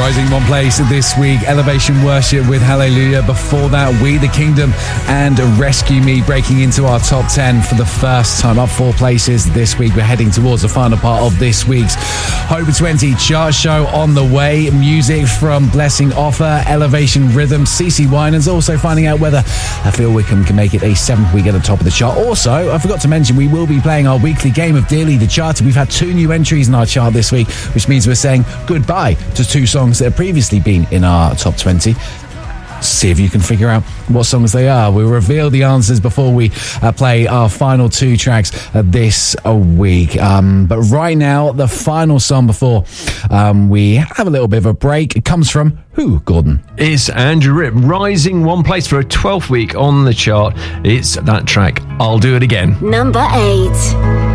Rising one place this week, Elevation Worship with Hallelujah. Before that, We the Kingdom and Rescue Me breaking into our top 10 for the first time, up 4 places this week. We're heading towards the final part of this week's Over 20 chart show on the way. Music from Blessing Offer, Elevation Rhythm, CeCe Winans, also finding out whether Phil Wickham can make it a 7th week at the top of the chart. Also, I forgot to mention, we will be playing our weekly game of Dearly the Charted. We've had 2 new entries in our chart this week, which means we're saying goodbye to 2 songs that have previously been in our top 20. See if you can figure out what songs they are. We'll reveal the answers before we play our final 2 tracks this week. But right now, the final song before we have a little bit of a break, it comes from who, Gordon? It's Andrew Ripp, rising 1 place for a 12th week on the chart. It's that track, I'll Do It Again. Number 8.